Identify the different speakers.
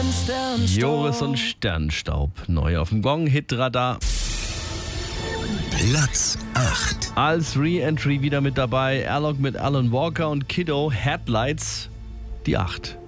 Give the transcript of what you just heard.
Speaker 1: Joris und Sternstaub, neu auf dem Gong, Hitradar.
Speaker 2: Platz 8.
Speaker 1: Als Re-Entry wieder mit dabei, Alok mit Alan Walker und Kiddo, Headlights, die 8.